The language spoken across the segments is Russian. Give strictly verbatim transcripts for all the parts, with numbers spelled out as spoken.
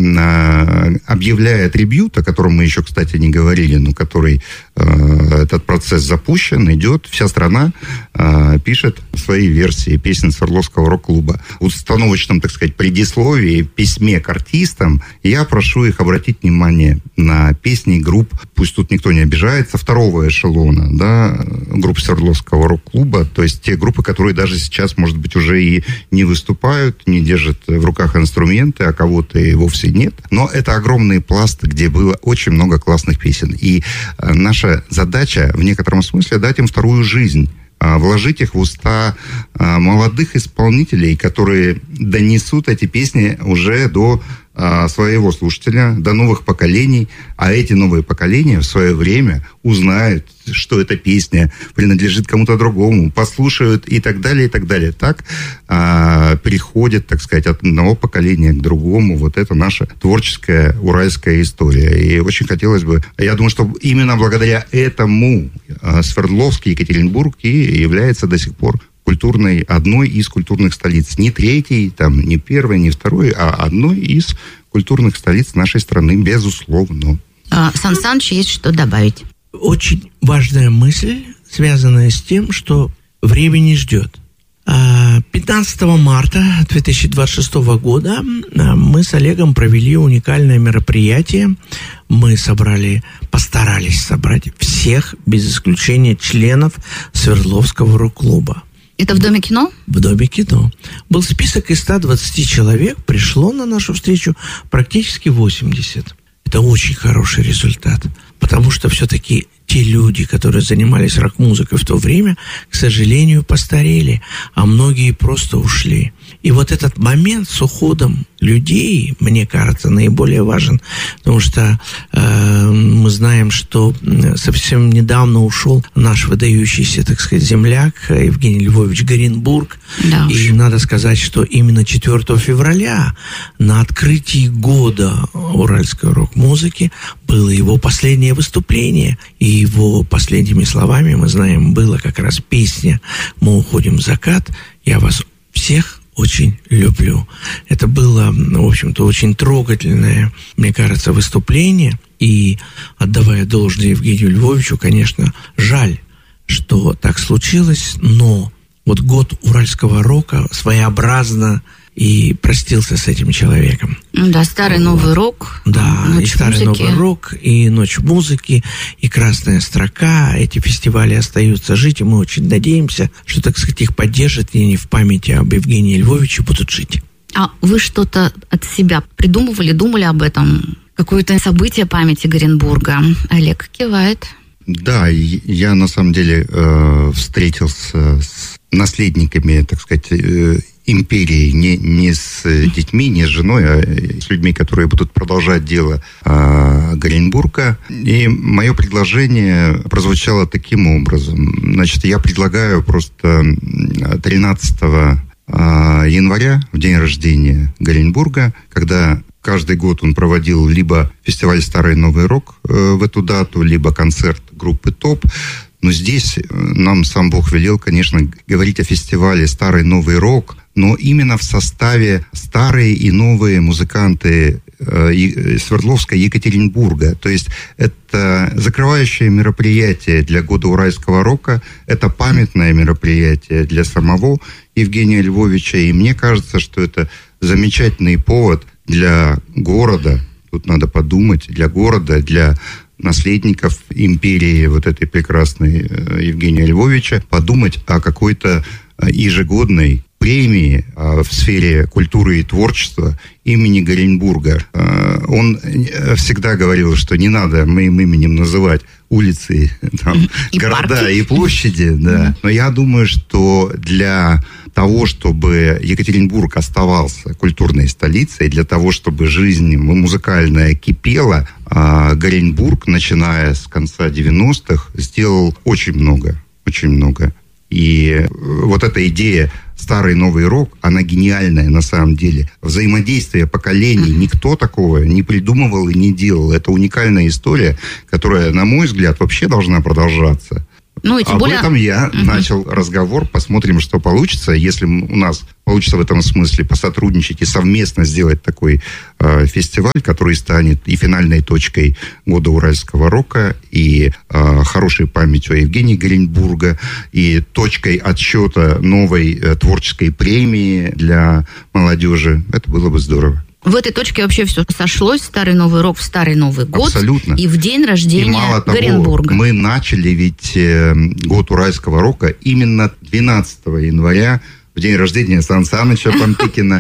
объявляя трибьют, о котором мы еще, кстати, не говорили, но который этот процесс запущен, идет, вся страна пишет свои версии песен Свердловского рок-клуба. В установочном, так сказать, предисловии, письме к артистам я прошу их обратить внимание на песни групп, пусть тут никто не обижается, второго эшелона, да, групп Свердловского рок-клуба, то есть те группы, которые даже сейчас, может быть, уже и не выступают, не держат в руках инструменты, а кого-то и вовсе нет. Но это огромный пласт, где было очень много классных песен. И наша задача, в некотором смысле, дать им вторую жизнь, вложить их в уста молодых исполнителей, которые донесут эти песни уже до своего слушателя, до новых поколений, а эти новые поколения в свое время узнают, что эта песня принадлежит кому-то другому, послушают и так далее, и так далее. Так а, переходит, так сказать, от одного поколения к другому. Вот это наша творческая уральская история. И очень хотелось бы, я думаю, что именно благодаря этому а, Свердловск, Екатеринбург и является до сих пор культурной, одной из культурных столиц. Не третьей, там, не первой, не второй, а одной из культурных столиц нашей страны, безусловно. А, Сан Саныч, есть что добавить? Очень важная мысль, связанная с тем, что время не ждет. пятнадцатого марта две тысячи двадцать шестого года мы с Олегом провели уникальное мероприятие. Мы собрали, постарались собрать всех, без исключения, членов Свердловского рок-клуба. Это в Доме кино? В Доме кино. Был список из ста двадцати человек, пришло на нашу встречу практически восемьдесят. Это очень хороший результат, потому что все-таки те люди, которые занимались рок-музыкой в то время, к сожалению, постарели, а многие просто ушли. И вот этот момент с уходом людей, мне кажется, наиболее важен, потому что э, мы знаем, что совсем недавно ушел наш выдающийся, так сказать, земляк Евгений Львович Горенбург. Да и уж. Надо сказать, что именно четвёртого февраля на открытии года уральской рок-музыки было его последнее выступление. И его последними словами, мы знаем, была как раз песня «Мы уходим в закат». Я вас всех очень люблю. Это было, в общем-то, очень трогательное, мне кажется, выступление. И, отдавая должное Евгению Львовичу, конечно, жаль, что так случилось, но вот год уральского рока своеобразно и простился с этим человеком. Да, старый вот. Новый рок. Да, и старый музыки. Новый рок, и Ночь музыки, и Красная строка. Эти фестивали остаются жить, и мы очень надеемся, что, так сказать, их поддержат, и они в памяти об Евгении Львовиче будут жить. А вы что-то от себя придумывали, думали об этом? Какое-то событие памяти Горенбурга? Олег кивает. Да, я на самом деле э, встретился с наследниками, так сказать, э, империи, не, не с детьми, не с женой, а с людьми, которые будут продолжать дело э, Горенбурга. И мое предложение прозвучало таким образом. Значит, я предлагаю просто тринадцатого января, в день рождения Горенбурга, когда каждый год он проводил либо фестиваль «Старый Новый рок» э, в эту дату, либо концерт группы «Топ». Но здесь нам сам Бог велел, конечно, говорить о фестивале «Старый Новый рок», но именно в составе старые и новые музыканты э, Свердловска и Екатеринбурга. То есть это закрывающее мероприятие для года уральского рока, это памятное мероприятие для самого Евгения Львовича. И мне кажется, что это замечательный повод для города, тут надо подумать, для города, для наследников империи вот этой прекрасной э, Евгения Львовича, подумать о какой-то ежегодной премии э, в сфере культуры и творчества имени Горенбурга. Э, он всегда говорил, что не надо моим именем называть улицы, там, и города парки. И площади, да. Но я думаю, что для того, чтобы Екатеринбург оставался культурной столицей, для того, чтобы жизнь музыкальная кипела, Горенбург, начиная с конца девяностых, сделал очень много, очень много. И вот эта идея «Старый Новый рок», она гениальная на самом деле. Взаимодействие поколений, никто такого не придумывал и не делал. Это уникальная история, которая, на мой взгляд, вообще должна продолжаться. Ну, и тем Об более... этом я угу. начал разговор. Посмотрим, что получится. Если у нас получится в этом смысле посотрудничать и совместно сделать такой э, фестиваль, который станет и финальной точкой года уральского рока, и э, хорошей памятью о Евгении Горенбурга, и точкой отсчета новой э, творческой премии для молодежи, это было бы здорово. В этой точке вообще все сошлось. Старый Новый рок в Старый Новый год. Абсолютно. И в день рождения и мало того, Горенбурга. Мы начали ведь э, год уральского рока именно двенадцатого января, в день рождения Сан Саныча Помпикина,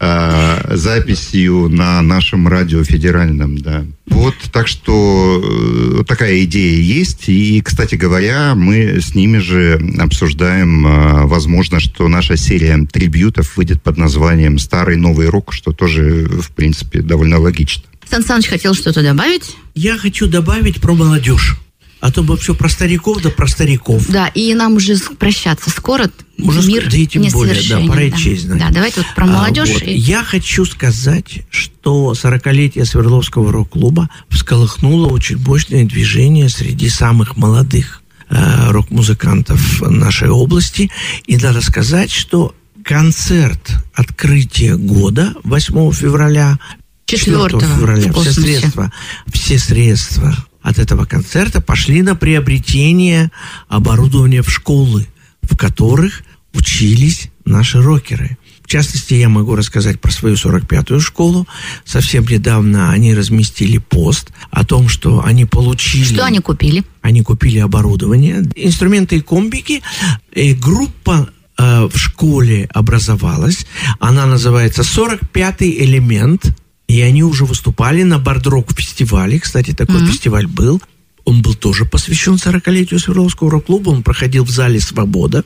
э, записью на нашем радио федеральном, да. Вот, так что э, такая идея есть. И, кстати говоря, мы с ними же обсуждаем, э, возможно, что наша серия трибьютов выйдет под названием «Старый Новый рок», что тоже, в принципе, довольно логично. Сан Саныч хотел что-то добавить? Я хочу добавить про молодежь. А то бы все про стариков, да про стариков. Да, и нам уже прощаться скоро. Уже Мир да и тем более, да, пора и честь знать. Да, давайте вот про молодежь. А, вот. и... Я хочу сказать, что сорокалетие Свердловского рок-клуба всколыхнуло очень мощное движение среди самых молодых э, рок-музыкантов нашей области. И надо сказать, что концерт открытия года восьмого февраля, четвёртого февраля, все средства, все средства от этого концерта пошли на приобретение оборудования в школы, в которых учились наши рокеры. В частности, я могу рассказать про свою сорок пятую школу. Совсем недавно они разместили пост о том, что они получили... Что они купили? Они купили оборудование, инструменты и комбики. И группа э, в школе образовалась. Она называется «сорок пятый элемент». И они уже выступали на Бард-рок-фестивале. Кстати, такой mm-hmm. фестиваль был. Он был тоже посвящен сорокалетию Свердловского рок-клуба. Он проходил в зале «Свобода».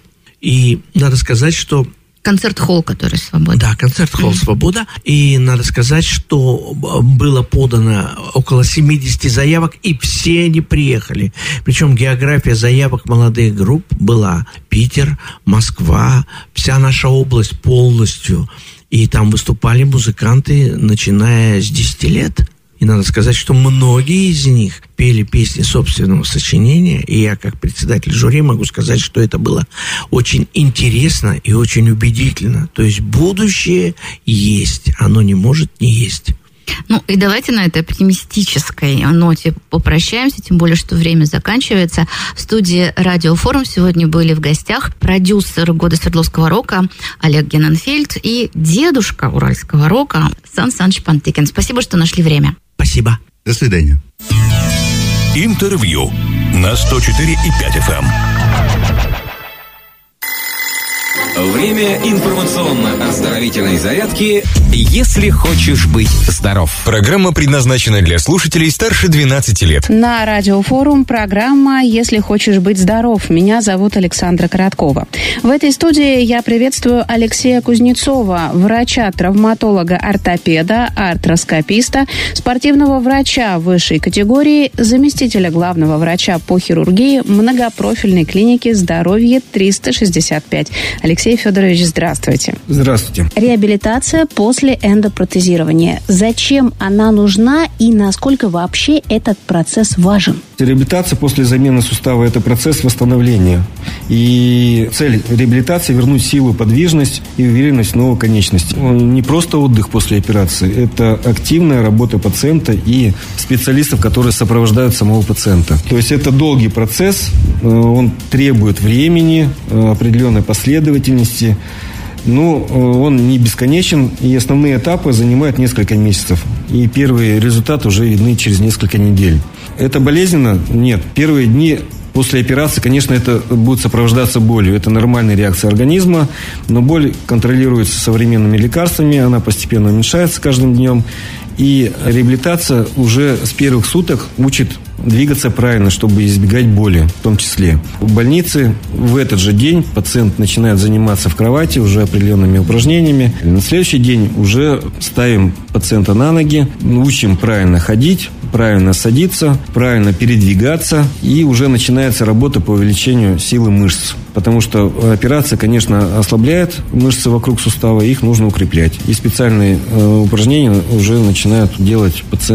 И надо сказать, что... Концерт-холл, который «Свобода». Да, концерт-холл mm-hmm. «Свобода». И надо сказать, что было подано около семьдесят заявок, и все они приехали. Причем география заявок молодых групп была Питер, Москва, вся наша область полностью. И там выступали музыканты, начиная с десяти лет. И надо сказать, что многие из них пели песни собственного сочинения. И я, как председатель жюри, могу сказать, что это было очень интересно и очень убедительно. То есть будущее есть, оно не может не есть. Ну, и давайте на этой оптимистической ноте попрощаемся, тем более, что время заканчивается. В студии «Радиофорум» сегодня были в гостях продюсер года Свердловского рока Олег Гененфельд и дедушка уральского рока Сан Саныч Помпикин. Спасибо, что нашли время. Спасибо. До свидания. Интервью на сто четыре и пять эф эм. Время информационно-оздоровительной зарядки «Если хочешь быть здоров». Программа предназначена для слушателей старше двенадцати лет. На Радиофорум программа «Если хочешь быть здоров». Меня зовут Александра Короткова. В этой студии я приветствую Алексея Кузнецова, врача-травматолога, ортопеда, артроскописта, спортивного врача высшей категории, заместителя главного врача по хирургии многопрофильной клиники «Здоровье триста шестьдесят пять». Алексей Федорович, здравствуйте. Здравствуйте. Реабилитация после эндопротезирования. Зачем она нужна и насколько вообще этот процесс важен? Реабилитация после замены сустава – это процесс восстановления. И цель реабилитации – вернуть силу, подвижность и уверенность в новой конечности. Не просто отдых после операции, это активная работа пациента и специалистов, которые сопровождают самого пациента. То есть это долгий процесс, он требует времени, определенной последовательности. Но он не бесконечен, и основные этапы занимают несколько месяцев. И первые результаты уже видны через несколько недель. Это болезненно? Нет. Первые дни после операции, конечно, это будет сопровождаться болью. Это нормальная реакция организма, но боль контролируется современными лекарствами, она постепенно уменьшается каждым днем. И реабилитация уже с первых суток учит двигаться правильно, чтобы избегать боли в том числе. В больнице в этот же день пациент начинает заниматься в кровати уже определенными упражнениями. На следующий день уже ставим пациента на ноги, учим правильно ходить, правильно садиться, правильно передвигаться, и уже начинается работа по увеличению силы мышц. Потому что операция, конечно, ослабляет мышцы вокруг сустава, их нужно укреплять. И специальные э, упражнения уже начинают делать пациент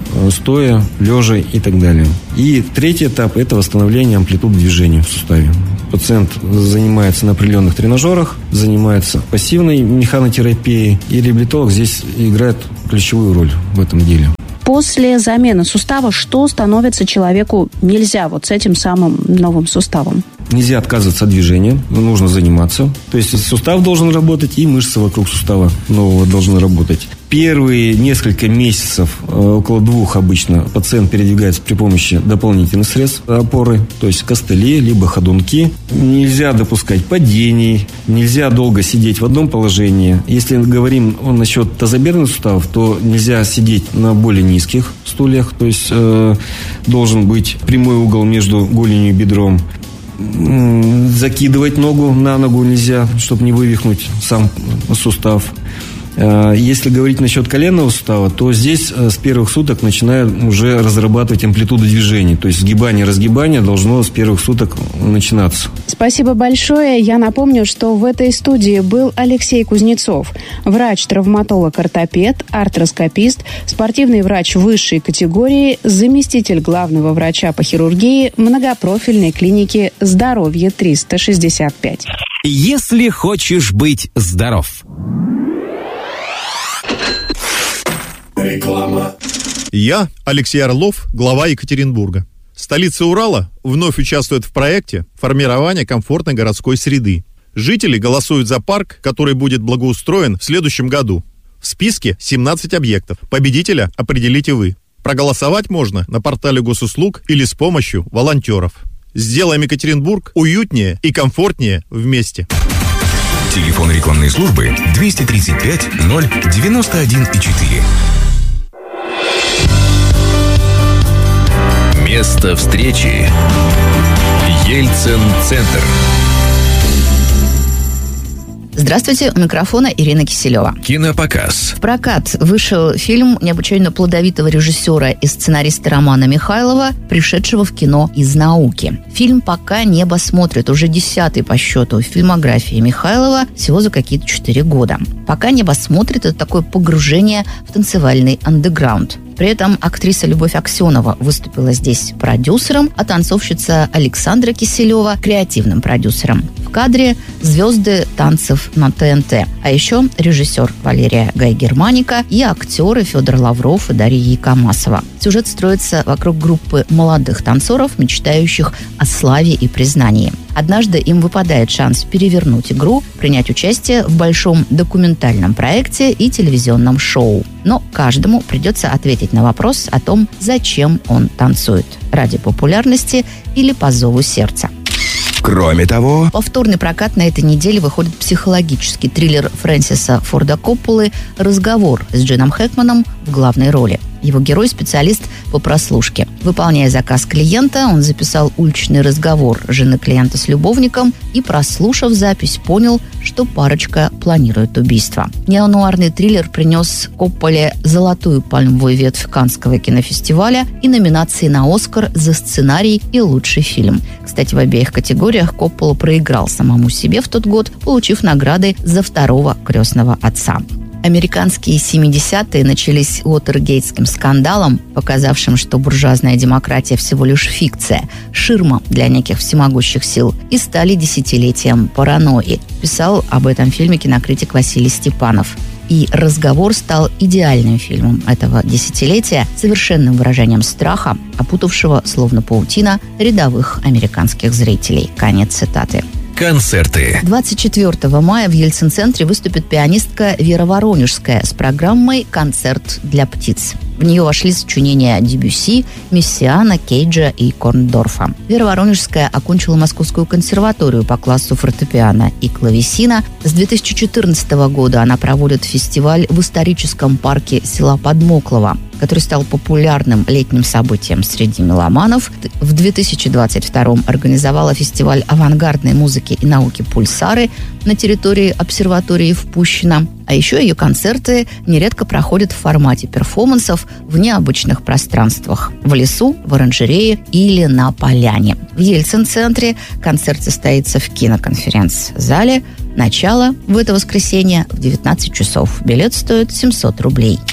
стоя, лежа и так далее. И третий этап – это восстановление амплитуды движения в суставе. Пациент занимается на определенных тренажерах, занимается пассивной механотерапией, и реабилитолог здесь играет ключевую роль в этом деле. После замены сустава что становится человеку нельзя вот с этим самым новым суставом? Нельзя отказываться от движения, нужно заниматься. То есть сустав должен работать, и мышцы вокруг сустава нового должны работать. Первые несколько месяцев, около двух обычно, пациент передвигается при помощи дополнительных средств опоры, то есть костыли, либо ходунки. Нельзя допускать падений, нельзя долго сидеть в одном положении. Если говорим насчет тазобедренных суставов, то нельзя сидеть на более низких стульях, то есть э, должен быть прямой угол между голенью и бедром. Закидывать ногу на ногу нельзя, чтобы не вывихнуть сам сустав. Если говорить насчет коленного сустава, то здесь с первых суток начинают уже разрабатывать амплитуду движений. То есть сгибание-разгибание должно с первых суток начинаться. Спасибо большое. Я напомню, что в этой студии был Алексей Кузнецов, врач-травматолог-ортопед, артроскопист, спортивный врач высшей категории, заместитель главного врача по хирургии многопрофильной клиники «Здоровье триста шестьдесят пять». Если хочешь быть здоров. Реклама. Я, Алексей Орлов, глава Екатеринбурга. Столица Урала вновь участвует в проекте формирования комфортной городской среды. Жители голосуют за парк, который будет благоустроен в следующем году. В списке семнадцать объектов. Победителя определите вы. Проголосовать можно на портале госуслуг или с помощью волонтеров. Сделаем Екатеринбург уютнее и комфортнее вместе. Телефон рекламной службы двести тридцать пять ноль девяносто один четыре. Место встречи. Ельцин-центр. Здравствуйте, у микрофона Ирина Киселева. Кинопоказ. В прокат вышел фильм необычайно плодовитого режиссера и сценариста Романа Михайлова, пришедшего в кино из науки. Фильм «Пока небо смотрит», уже десятый по счету в фильмографии Михайлова, всего за какие-то четыре года. «Пока небо смотрит» — это такое погружение в танцевальный андеграунд. При этом актриса Любовь Аксенова выступила здесь продюсером, а танцовщица Александра Киселева – креативным продюсером. В кадре звезды танцев на ТНТ. А еще режиссер Валерия Гай-Германика и актеры Федор Лавров и Дарья Якомасова. Сюжет строится вокруг группы молодых танцоров, мечтающих о славе и признании. Однажды им выпадает шанс перевернуть игру, принять участие в большом документальном проекте и телевизионном шоу. Но каждому придется ответить на вопрос о том, зачем он танцует – ради популярности или по зову сердца. Кроме того, повторный прокат на этой неделе выходит психологический триллер Фрэнсиса Форда Копполы «Разговор» с Джином Хэкманом в главной роли. Его герой – специалист по прослушке. Выполняя заказ клиента, он записал уличный разговор жены клиента с любовником и, прослушав запись, понял, что парочка планирует убийство. Неонуарный триллер принес Копполе золотую пальмовую ветвь Каннского кинофестиваля и номинации на «Оскар» за сценарий и лучший фильм. Кстати, в обеих категориях Коппола проиграл самому себе в тот год, получив награды за второго крестного отца. Американские семидесятые начались уотергейтским скандалом, показавшим, что буржуазная демократия всего лишь фикция, ширма для неких всемогущих сил, и стали десятилетием паранойи. Писал об этом фильме кинокритик Василий Степанов. И «Разговор» стал идеальным фильмом этого десятилетия, совершенным выражением страха, опутавшего, словно паутина, рядовых американских зрителей. Конец цитаты. концерты. двадцать четвёртого мая в Ельцин-центре выступит пианистка Вера Воронежская с программой «Концерт для птиц». В нее вошли сочинения Дебюсси, Мессиана, Кейджа и Корндорфа. Вера Воронежская окончила Московскую консерваторию по классу фортепиано и клавесина. С две тысячи четырнадцатого года она проводит фестиваль в историческом парке села Подмоклово, который стал популярным летним событием среди меломанов. В две тысячи двадцать втором организовала фестиваль авангардной музыки и науки «Пульсары» на территории обсерватории в Пущино. А еще ее концерты нередко проходят в формате перформансов в необычных пространствах – в лесу, в оранжерее или на поляне. В Ельцин-центре концерт состоится в киноконференц-зале. Начало в это воскресенье в девятнадцать часов. Билет стоит семьсот рублей.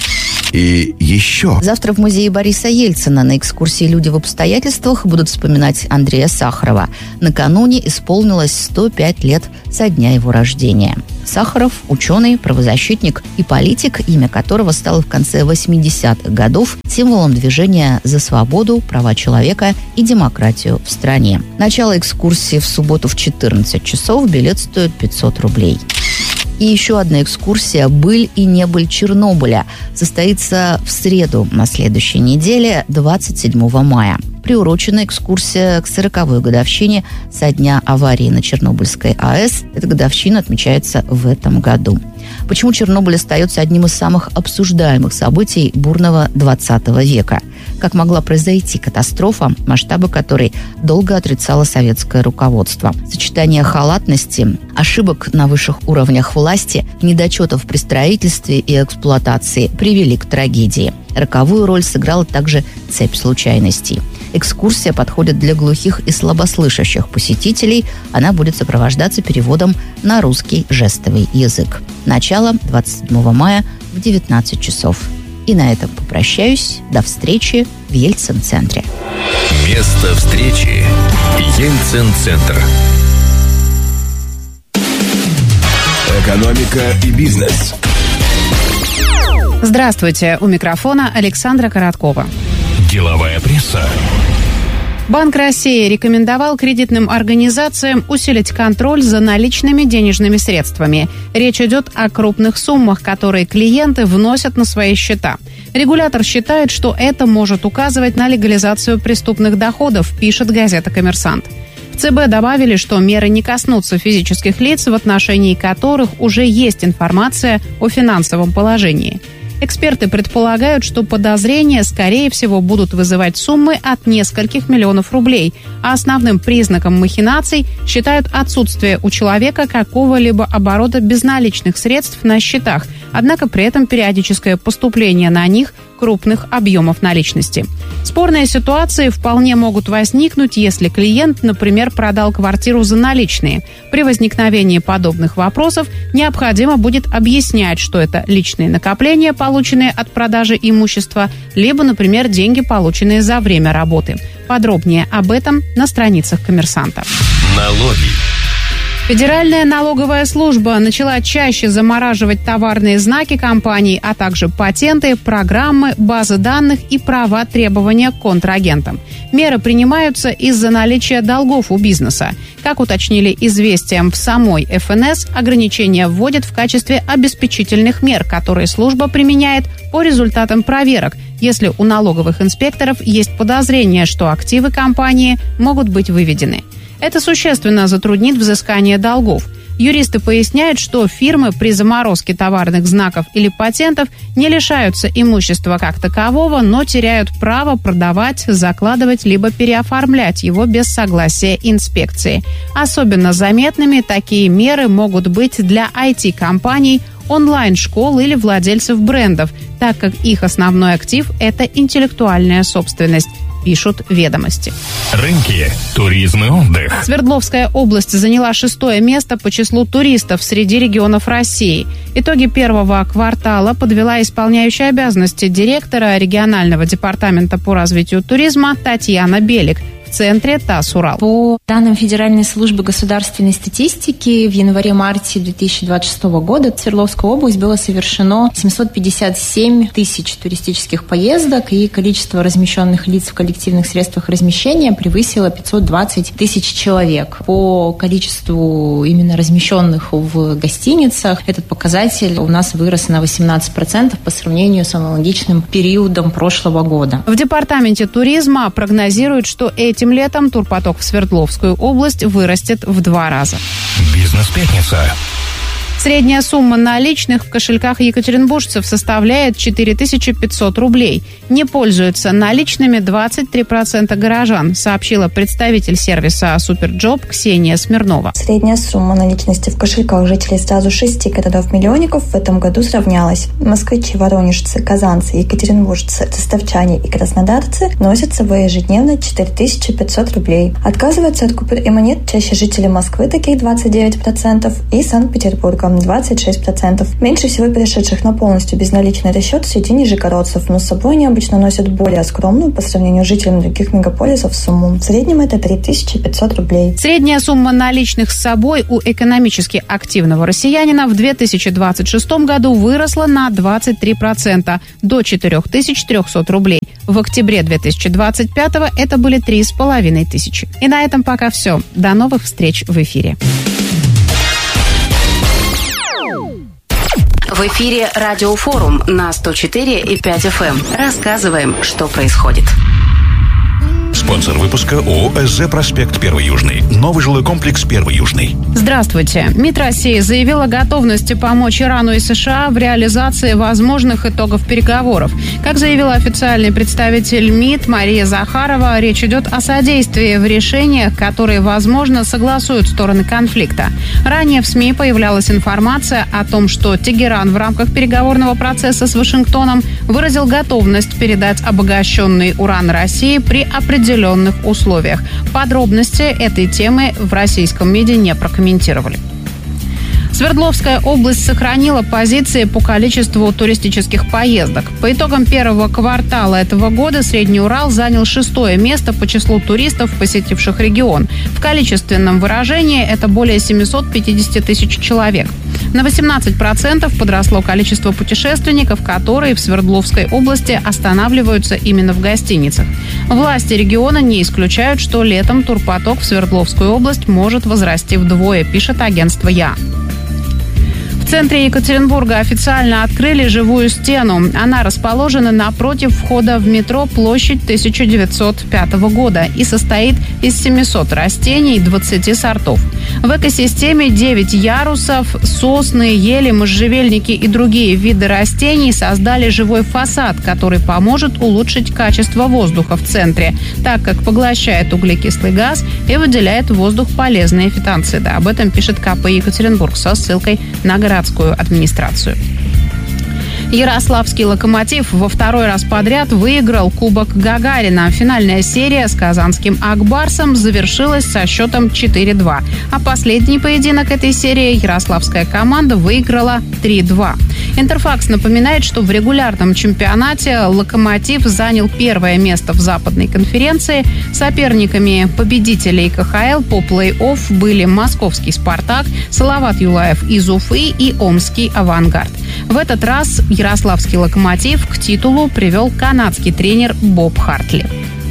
И еще. Завтра в музее Бориса Ельцина на экскурсии «Люди в обстоятельствах» будут вспоминать Андрея Сахарова. Накануне исполнилось сто пять лет со дня его рождения. Сахаров – ученый, правозащитник и политик, имя которого стало в конце восьмидесятых годов символом движения за свободу, права человека и демократию в стране. Начало экскурсии в субботу в четырнадцать часов, билет стоит пятьсот рублей. И еще одна экскурсия «Быль и небыль Чернобыля» состоится в среду на следующей неделе, двадцать седьмого мая. Приурочена экскурсия к сороковой годовщине со дня аварии на Чернобыльской АЭС. Эта годовщина отмечается в этом году. Почему Чернобыль остается одним из самых обсуждаемых событий бурного двадцатого века? Как могла произойти катастрофа, масштабы которой долго отрицало советское руководство? Сочетание халатности, ошибок на высших уровнях власти, недочетов при строительстве и эксплуатации привели к трагедии. Роковую роль сыграла также цепь случайностей. Экскурсия подходит для глухих и слабослышащих посетителей. Она будет сопровождаться переводом на русский жестовый язык. Начало двадцать седьмого мая в девятнадцать часов. И на этом попрощаюсь. До встречи в Ельцин-центре. Место встречи. Ельцин-центр. Экономика и бизнес. Здравствуйте. У микрофона Александра Короткова. Деловая пресса. Банк России рекомендовал кредитным организациям усилить контроль за наличными денежными средствами. Речь идет о крупных суммах, которые клиенты вносят на свои счета. Регулятор считает, что это может указывать на легализацию преступных доходов, пишет газета «Коммерсант». В ЦБ добавили, что меры не коснутся физических лиц, в отношении которых уже есть информация о финансовом положении. Эксперты предполагают, что подозрения, скорее всего, будут вызывать суммы от нескольких миллионов рублей, а основным признаком махинаций считают отсутствие у человека какого-либо оборота безналичных средств на счетах, однако при этом периодическое поступление на них крупных объемов наличности. Спорные ситуации вполне могут возникнуть, если клиент, например, продал квартиру за наличные. При возникновении подобных вопросов необходимо будет объяснять, что это личные накопления, полученные от продажи имущества, либо, например, деньги, полученные за время работы. Подробнее об этом на страницах «Коммерсанта». Налоги. Федеральная налоговая служба начала чаще замораживать товарные знаки компаний, а также патенты, программы, базы данных и права требования к контрагентам. Меры принимаются из-за наличия долгов у бизнеса. Как уточнили «Известиям» в самой эф эн эс, ограничения вводят в качестве обеспечительных мер, которые служба применяет по результатам проверок, если у налоговых инспекторов есть подозрение, что активы компании могут быть выведены. Это существенно затруднит взыскание долгов. Юристы поясняют, что фирмы при заморозке товарных знаков или патентов не лишаются имущества как такового, но теряют право продавать, закладывать либо переоформлять его без согласия инспекции. Особенно заметными такие меры могут быть для ай ти-компаний, онлайн-школ или владельцев брендов, так как их основной актив – это интеллектуальная собственность, пишут «Ведомости». Рынки, туризм и отдых. Свердловская область заняла шестое место по числу туристов среди регионов России. Итоги первого квартала подвела исполняющая обязанности директора регионального департамента по развитию туризма Татьяна Белик. В центре ТАСС «Урал». По данным Федеральной службы государственной статистики, в январе-марте две тысячи двадцать шестого года в Свердловскую область было совершено семьсот пятьдесят семь тысяч туристических поездок, и количество размещенных лиц в коллективных средствах размещения превысило пятьсот двадцать тысяч человек. По количеству именно размещенных в гостиницах этот показатель у нас вырос на восемнадцать процентов по сравнению с аналогичным периодом прошлого года. В департаменте туризма прогнозируют, что эти Этим летом турпоток в Свердловскую область вырастет в два раза. Бизнес-пятница. Средняя сумма наличных в кошельках екатеринбуржцев составляет четыре тысячи пятьсот рублей. Не пользуются наличными двадцать три процента горожан, сообщила представитель сервиса «Суперджоп» Ксения Смирнова. Средняя сумма наличности в кошельках жителей сразу шести городов-миллионников в этом году сравнялась. Москвичи, воронежцы, казанцы, екатеринбуржцы, ростовчане и краснодарцы носят с собой ежедневно четыре тысячи пятьсот рублей. Отказываются от купюр и монет чаще жители Москвы, таких двадцать девять процентов, и Санкт-Петербурга, двадцать шесть процентов. Меньше всего перешедших на полностью безналичный расчет среди нижегородцев, но с собой они обычно носят более скромную по сравнению с жителями других мегаполисов сумму. В среднем это три тысячи пятьсот рублей. Средняя сумма наличных с собой у экономически активного россиянина в две тысячи двадцать шестом году выросла на двадцать три процента до четыре тысячи триста рублей. В октябре две тысячи двадцать пятого это были три с половиной тысячи. И на этом пока все. До новых встреч в эфире. В эфире Радиофорум на сто четыре и пять эф эм. Рассказываем, что происходит. Спонсор выпуска ООО «СЗ Проспект Первый Южный». Новый жилой комплекс Первый Южный. Здравствуйте. МИД России заявил о готовности помочь Ирану и США в реализации возможных итогов переговоров. Как заявила официальный представитель МИД Мария Захарова, речь идет о содействии в решениях, которые, возможно, согласуют стороны конфликта. Ранее в СМИ появлялась информация о том, что Тегеран в рамках переговорного процесса с Вашингтоном выразил готовность передать обогащенный уран России при определенных условиях. Подробности этой темы в российском МИДе не прокомментировали. Свердловская область сохранила позиции по количеству туристических поездок. По итогам первого квартала этого года Средний Урал занял шестое место по числу туристов, посетивших регион. В количественном выражении это более семьсот пятьдесят тысяч человек. На восемнадцать процентов подросло количество путешественников, которые в Свердловской области останавливаются именно в гостиницах. Власти региона не исключают, что летом турпоток в Свердловскую область может возрасти вдвое, пишет агентство ЯН. В центре Екатеринбурга официально открыли живую стену. Она расположена напротив входа в метро Площадь тысяча девятьсот пятого года и состоит из семисот растений двадцати сортов. В экосистеме девять ярусов, сосны, ели, можжевельники и другие виды растений создали живой фасад, который поможет улучшить качество воздуха в центре, так как поглощает углекислый газ и выделяет в воздух полезные фитонциды. Об этом пишет ка пэ Екатеринбург со ссылкой на городскую администрацию. Ярославский «Локомотив» во второй раз подряд выиграл Кубок Гагарина. Финальная серия с казанским «Акбарсом» завершилась со счетом четыре-два. А последний поединок этой серии ярославская команда выиграла три-два. Интерфакс напоминает, что в регулярном чемпионате «Локомотив» занял первое место в Западной конференции. Соперниками победителей ка ха эл по плей-офф были московский «Спартак», Салават Юлаев из Уфы и омский «Авангард». В этот раз ярославский «Локомотив» к титулу привел канадский тренер Боб Хартли.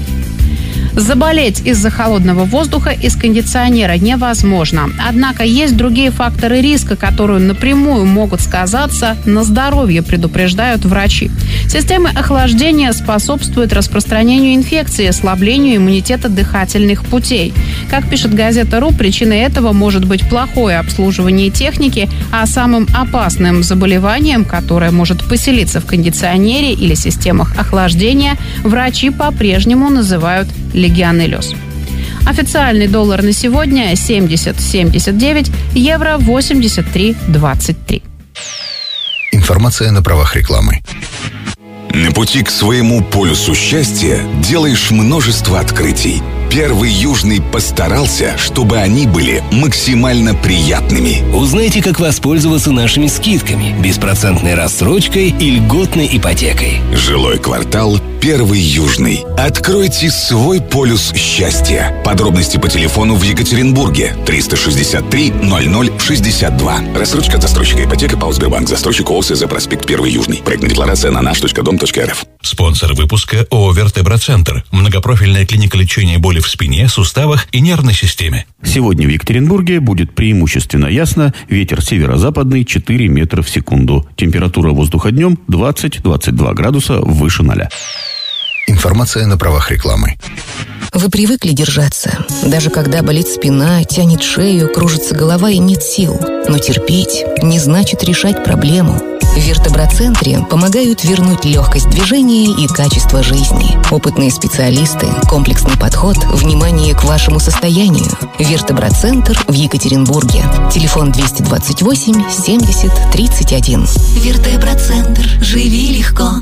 Заболеть из-за холодного воздуха из кондиционера невозможно. Однако есть другие факторы риска, которые напрямую могут сказаться на здоровье, предупреждают врачи. Системы охлаждения способствуют распространению инфекции, ослаблению иммунитета дыхательных путей. Как пишет газета РУ, причиной этого может быть плохое обслуживание техники, а самым опасным заболеванием, которое может поселиться в кондиционере или системах охлаждения, врачи по-прежнему называют легионеллез. Официальный доллар на сегодня семьдесят семьдесят девять, евро восемьдесят три двадцать три. Информация на правах рекламы. На пути к своему полюсу счастья делаешь множество открытий. Первый Южный постарался, чтобы они были максимально приятными. Узнайте, как воспользоваться нашими скидками, беспроцентной рассрочкой и льготной ипотекой. Жилой квартал Первый Южный. Откройте свой полюс счастья. Подробности по телефону в Екатеринбурге триста шестьдесят три ноль ноль шестьдесят два. Рассрочка от застройщика ипотека ПАО «Сбербанк». Застройщик ООО «СЗ Проспект Первый Южный». Проектная декларация на наш точка дом точка эр эф. Спонсор выпуска ООО «Вертебра-центр». Многопрофильная клиника лечения боли в спине, суставах и нервной системе. Сегодня в Екатеринбурге будет преимущественно ясно. Ветер северо-западный четыре метра в секунду. Температура воздуха днем двадцать-двадцать два градуса выше ноля. Информация на правах рекламы. Вы привыкли держаться, даже когда болит спина, тянет шею, кружится голова и нет сил. Но терпеть не значит решать проблему. В Вертебра-центре помогают вернуть легкость движения и качество жизни. Опытные специалисты, комплексный подход, внимание к вашему состоянию. Вертебра-центр в Екатеринбурге. Телефон двести двадцать восемь семьдесят тридцать один. Вертебра-центр. Живи легко.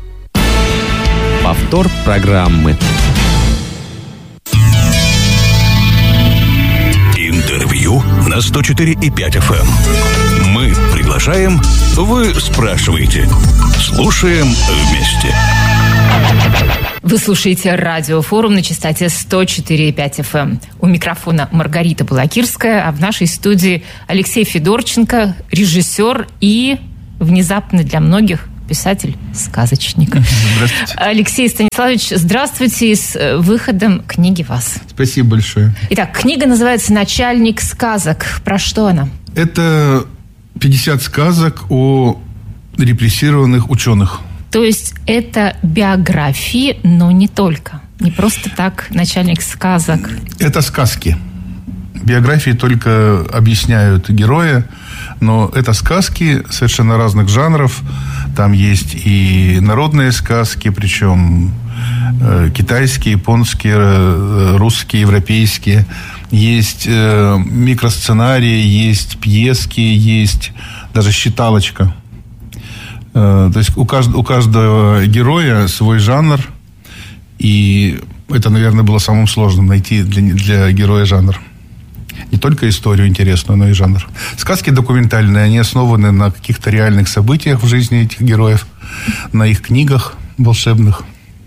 Повтор программы. Интервью на на сто четыре и пять эф эм. Мы приглашаем, вы спрашиваете. Слушаем вместе. Вы слушаете радиофорум на частоте сто четыре и пять эф эм. У микрофона Маргарита Балакирская, а в нашей студии Алексей Федорченко, режиссер и, внезапно для многих, писатель-сказочник. Здравствуйте. Алексей Станиславович, здравствуйте, и с выходом книги вас. Спасибо большое. Итак, книга называется «Начальник сказок». Про что она? Это пятьдесят сказок о репрессированных ученых. То есть это биографии, но не только. Не просто так начальник сказок. Это сказки. Биографии только объясняют героя, но это сказки совершенно разных жанров. Там есть и народные сказки, причем э, китайские, японские, э, русские, европейские. Есть э, микросценарии, есть пьески, есть даже считалочка. Э, то есть у, кажд, у каждого героя свой жанр. И это, наверное, было самым сложным найти для, для героя жанр. Не только историю интересную, но и жанр. Сказки документальные, они основаны на каких-то реальных событиях в жизни этих героев, на их книгах волшебных.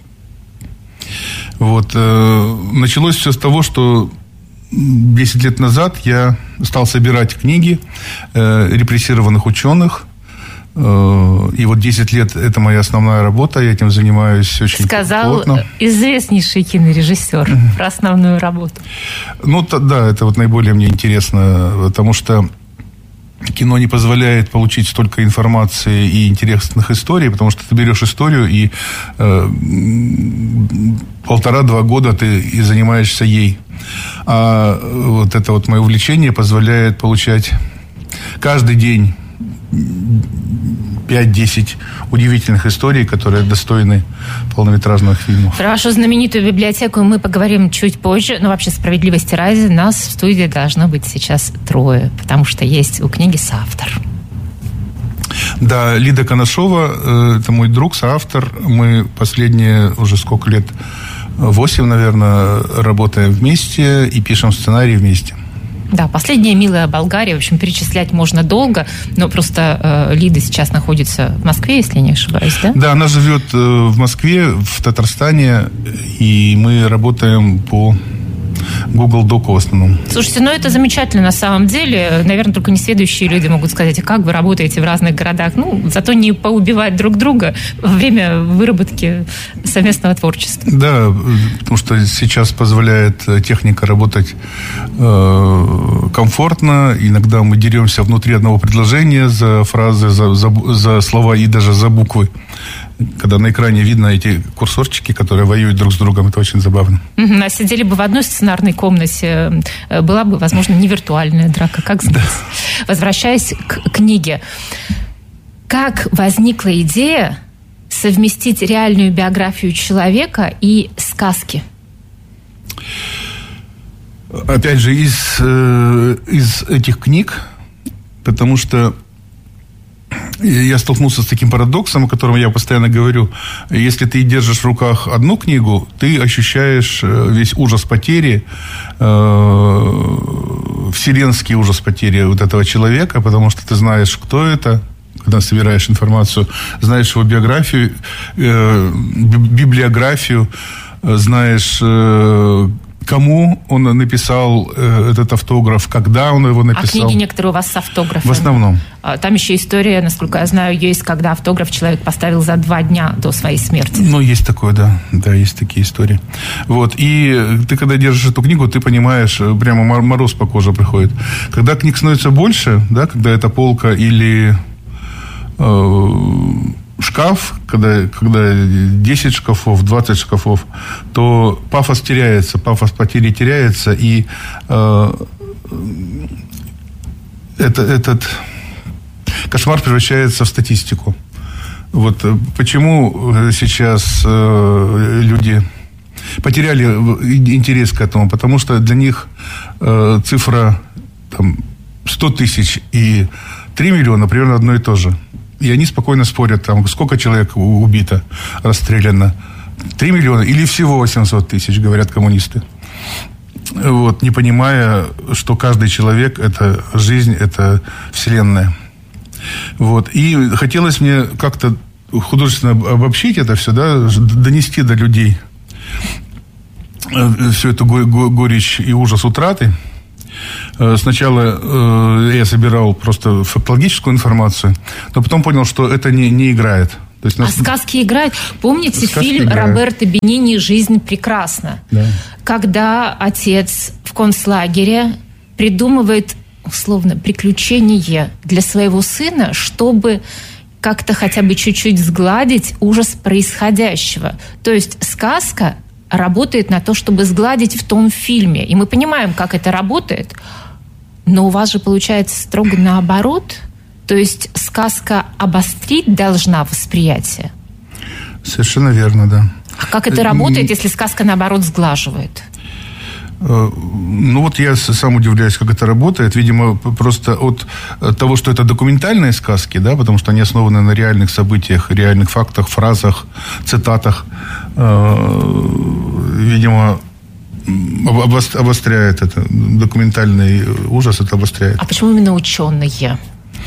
Вот. Началось все с того, что десять лет назад я стал собирать книги репрессированных ученых. И вот десять лет – это моя основная работа, я этим занимаюсь очень Сказал плотно. Сказал известнейший кинорежиссер mm-hmm. про основную работу. Ну, то, да, это вот наиболее мне интересно, потому что кино не позволяет получить столько информации и интересных историй, потому что ты берешь историю, и э, полтора-два года ты и занимаешься ей. А вот это вот мое увлечение позволяет получать каждый день пять-десять удивительных историй, которые достойны полнометражных фильмов. Про вашу знаменитую библиотеку мы поговорим чуть позже, но вообще, справедливости ради, нас в студии должно быть сейчас трое, потому что есть у книги соавтор. Да, Лида Коношова, это мой друг, соавтор. Мы последние уже сколько лет, восемь, наверное, работаем вместе и пишем сценарий вместе. Да, «Последняя милая Болгария», в общем, перечислять можно долго, но просто э, Лида сейчас находится в Москве, если не ошибаюсь, да? Да, она живет э, в Москве, в Татарстане, и мы работаем по Google Доку в основном. Слушайте, ну это замечательно на самом деле. Наверное, только несведущие люди могут сказать, а как вы работаете в разных городах? Ну, зато не поубивать друг друга во время выработки совместного творчества. Да, потому что сейчас позволяет техника работать э, комфортно. Иногда мы деремся внутри одного предложения за фразы, за, за, за слова и даже за буквы. Когда на экране видно эти курсорчики, которые воюют друг с другом, это очень забавно. Mm-hmm. А сидели бы в одной сценарной комнате, была бы, возможно, не виртуальная драка, как знать. Да. Возвращаясь к книге. Как возникла идея совместить реальную биографию человека и сказки? Опять же, из, э, из этих книг, потому что я столкнулся с таким парадоксом, о котором я постоянно говорю. Если ты держишь в руках одну книгу, ты ощущаешь весь ужас потери, э, вселенский ужас потери вот этого человека, потому что ты знаешь, кто это, когда собираешь информацию, знаешь его биографию, э, библиографию, знаешь, э, кому он написал э, этот автограф, когда он его написал. А книги некоторые у вас с автографами? В основном. Там еще история, насколько я знаю, есть, когда автограф человек поставил за два дня до своей смерти. Ну, есть такое, да. Да, есть такие истории. Вот. И ты, когда держишь эту книгу, ты понимаешь, прямо мороз по коже приходит. Когда книг становится больше, да, когда это полка или э, шкаф, когда, когда десять шкафов, двадцать шкафов, то пафос теряется, пафос потери теряется, и э, это, этот кошмар превращается в статистику. Вот почему сейчас э, люди потеряли интерес к этому, потому что для них э, цифра там, сто тысяч и три миллиона примерно одно и то же. И они спокойно спорят, там, сколько человек убито, расстреляно. три миллиона или всего восемьсот тысяч, говорят коммунисты. вот, не понимая, что каждый человек – это жизнь, это вселенная. Вот. И хотелось мне как-то художественно обобщить это все, да, донести до людей всю эту горечь и ужас утраты. Сначала я собирал просто фактологическую информацию, но потом понял, что это не, не играет. То есть нас... А сказки играют? Помните сказки фильм играют. Роберто Бенини «Жизнь прекрасна»? Да. Когда отец в концлагере придумывает, условно, приключение для своего сына, чтобы как-то хотя бы чуть-чуть сгладить ужас происходящего. То есть сказка работает на то, чтобы сгладить в том фильме. И мы понимаем, как это работает. Но у вас же получается строго наоборот. То есть сказка обострить должна восприятие. Совершенно верно, да. А как это работает, если сказка, наоборот, сглаживает? Ну, вот я сам удивляюсь, как это работает. Видимо, просто от того, что это документальные сказки, да, потому что они основаны на реальных событиях, реальных фактах, фразах, цитатах. Видимо, обостряет это. Документальный ужас это обостряет. А почему именно ученые?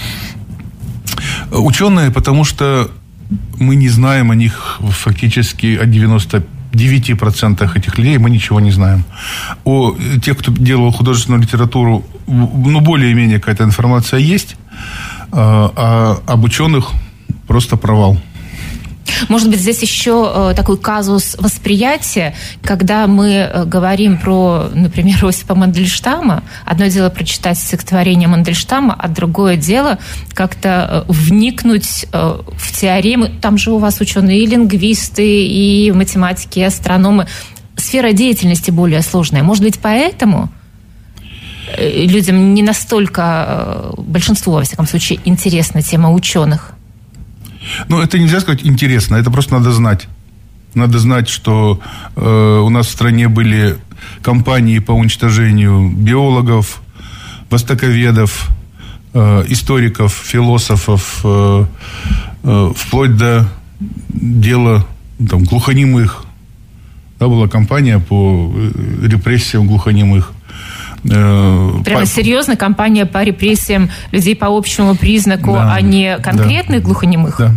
Ученые, потому что мы не знаем о них фактически о девяноста девяти процентах этих людей, мы ничего не знаем. О тех, кто делал художественную литературу, ну, более-менее какая-то информация есть, а об ученых просто провал. Может быть, здесь еще такой казус восприятия, когда мы говорим про, например, Осипа Мандельштама. Одно дело прочитать стихотворение Мандельштама, а другое дело как-то вникнуть в теоремы. Там же у вас ученые и лингвисты, и математики, и астрономы. Сфера деятельности более сложная. Может быть, поэтому людям не настолько, большинству, во всяком случае, интересна тема ученых? Ну, это нельзя сказать интересно, это просто надо знать. Надо знать, что э, у нас в стране были кампании по уничтожению биологов, востоковедов, э, историков, философов, э, э, вплоть до дела там, глухонемых. Да, была кампания по репрессиям глухонемых. Прямо серьезно, кампания по репрессиям людей по общему признаку, да, а не конкретных, да, глухонемых? Да.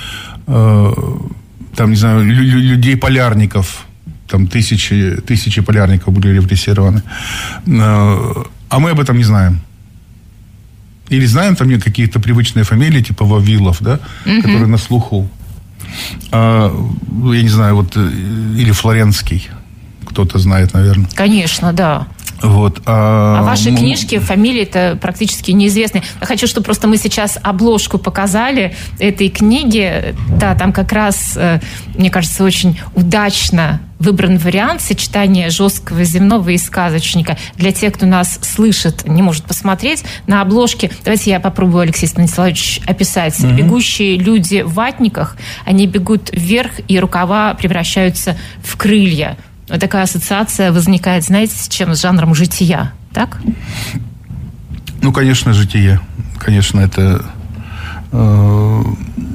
Там, не знаю, людей-полярников, там тысячи, тысячи полярников были репрессированы. А мы об этом не знаем. Или знаем там какие-то привычные фамилии, типа Вавилов, да, угу, которые на слуху. А, я не знаю, вот, или Флоренский. Кто-то знает, наверное. Конечно, да. Вот, а... а ваши книжки, фамилии-то практически неизвестны. Я хочу, чтобы просто мы сейчас обложку показали этой книги. Да, там как раз, мне кажется, очень удачно выбран вариант сочетания жесткого земного и сказочника. Для тех, кто нас слышит, не может посмотреть, на обложке, давайте я попробую, Алексей Станиславович, описать. Mm-hmm. Бегущие люди в ватниках, они бегут вверх, и рукава превращаются в крылья. Вот такая ассоциация возникает, знаете, с чем? С жанром жития, так? Ну, конечно, житие. Конечно, это э,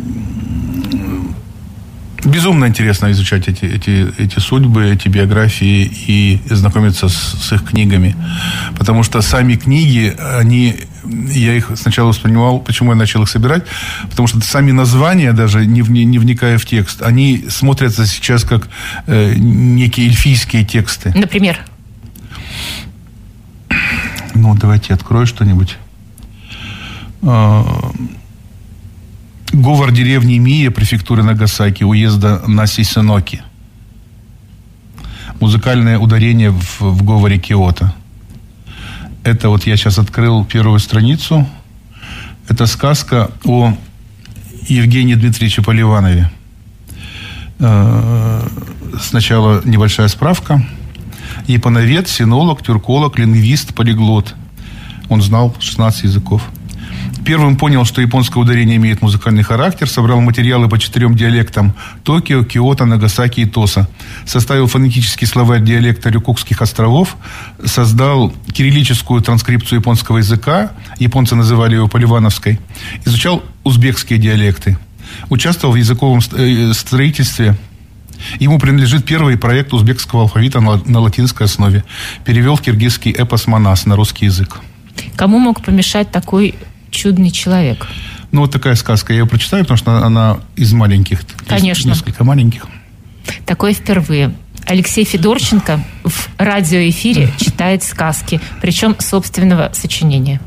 безумно интересно изучать эти, эти, эти судьбы, эти биографии и знакомиться с, с их книгами. Потому что сами книги, они... Я их сначала воспринимал, почему я начал их собирать, потому что сами названия, даже не, в, не вникая в текст, они смотрятся сейчас как э, некие эльфийские тексты. Например? Ну, давайте открою что-нибудь. Говор деревни Мия, префектуры Нагасаки, уезда Наси-Сеноки. Музыкальное ударение в, в говоре Киото. Это вот я сейчас открыл первую страницу. Это сказка о Евгении Дмитриевиче Поливанове. Сначала небольшая справка. Японовед, синолог, тюрколог, лингвист, полиглот. Он знал шестнадцать языков. Первым понял, что японское ударение имеет музыкальный характер, собрал материалы по четырем диалектам Токио, Киото, Нагасаки и Тоса. Составил фонетический словарь диалекта Рюкукских островов, создал кириллическую транскрипцию японского языка, японцы называли ее поливановской, изучал узбекские диалекты, участвовал в языковом строительстве Ему принадлежит первый проект узбекского алфавита на, на латинской основе. Перевел в киргизский эпос «Манас» на русский язык. Кому мог помешать такой чудный человек? Ну, вот такая сказка. Я ее прочитаю, потому что она из маленьких. Конечно. Несколько маленьких. Такое впервые. Алексей Федорченко в радиоэфире читает сказки, причем собственного сочинения.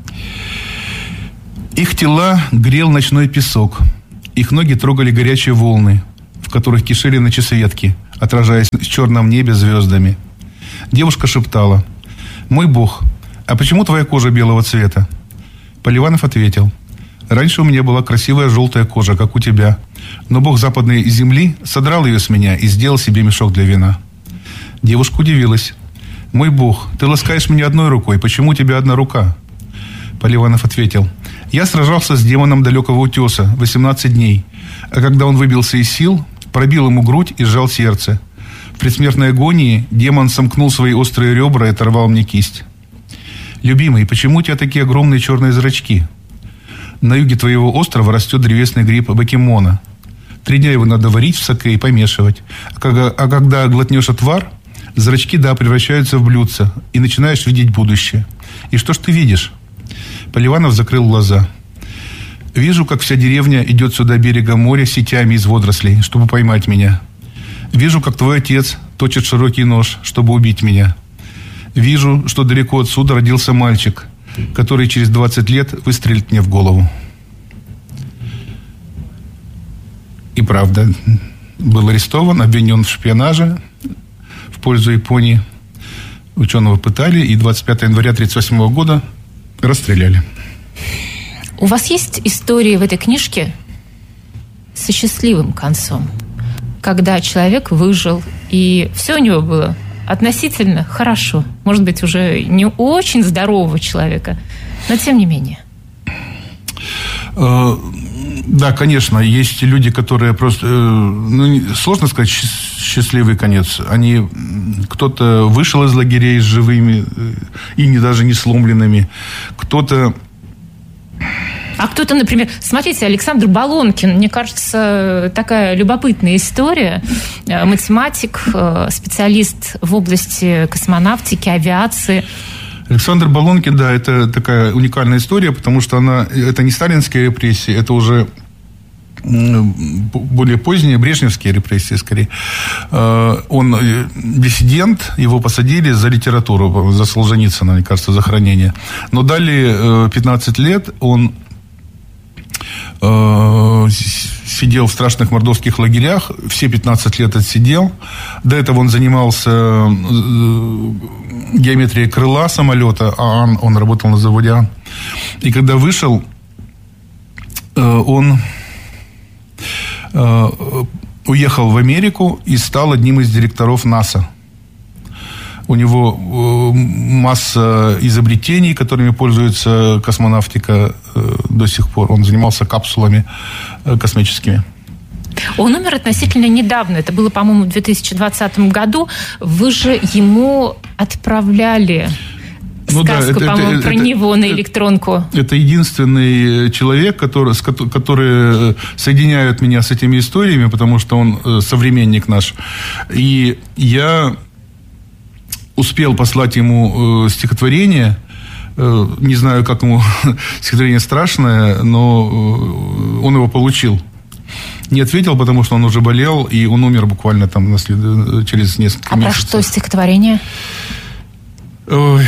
Их тела грел ночной песок. Их ноги трогали горячие волны, в которых кишели ночесветки, отражаясь в черном небе звездами. Девушка шептала: «Мой Бог, а почему твоя кожа белого цвета?» Поливанов ответил: «Раньше у меня была красивая желтая кожа, как у тебя, но Бог западной земли содрал ее с меня и сделал себе мешок для вина». Девушка удивилась: «Мой Бог, ты ласкаешь меня одной рукой, почему у тебя одна рука?» Поливанов ответил: «Я сражался с демоном далекого утеса восемнадцать дней, а когда он выбился из сил, пробил ему грудь и сжал сердце. В предсмертной агонии демон сомкнул свои острые ребра и оторвал мне кисть. Любимый, почему у тебя такие огромные черные зрачки? На юге твоего острова растет древесный гриб бакемона. Три дня его надо варить в саке и помешивать. А когда, а когда глотнешь отвар, зрачки, да, превращаются в блюдца, и начинаешь видеть будущее. И что ж ты видишь?» Поливанов закрыл глаза. «Вижу, как вся деревня идет сюда берега моря сетями из водорослей, чтобы поймать меня. Вижу, как твой отец точит широкий нож, чтобы убить меня. Вижу, что далеко отсюда родился мальчик, который через двадцать лет выстрелит мне в голову». И правда, был арестован, обвинен в шпионаже в пользу Японии. Ученого пытали, и двадцать пятого января тысяча девятьсот тридцать восьмого года расстреляли. У вас есть истории в этой книжке со счастливым концом, когда человек выжил, и все у него было относительно хорошо. Может быть, уже не у очень здорового человека, но тем не менее. Да, конечно, есть люди, которые просто... Ну, сложно сказать счастливый конец. Они... Кто-то вышел из лагерей живыми и не, даже не сломленными. Кто-то... А кто-то, например... Смотрите, Александр Балонкин, мне кажется, такая любопытная история. Математик, специалист в области космонавтики, авиации. Александр Балонкин, да, это такая уникальная история, потому что она, это не сталинские репрессии, это уже более поздние брежневские репрессии, скорее. Он диссидент, его посадили за литературу, за Солженицына, мне кажется, за хранение. Но дали пятнадцать лет, он сидел в страшных мордовских лагерях, все пятнадцать лет отсидел. До этого он занимался геометрией крыла самолета, а он, он работал на заводе Ан. И когда вышел, он уехал в Америку и стал одним из директоров НАСА. У него масса изобретений, которыми пользуется космонавтика до сих пор. Он занимался капсулами космическими. Он умер относительно недавно. Это было, по-моему, в две тысячи двадцатом году. Вы же ему отправляли ну, сказку, да, это, по-моему, это, про это, него на электронку. Это единственный человек, который, который соединяет меня с этими историями, потому что он современник наш. И я успел послать ему стихотворение. Не знаю, как ему стихотворение страшное, но он его получил. Не ответил, потому что он уже болел, и он умер буквально там через несколько а месяцев. А про что стихотворение? Ой.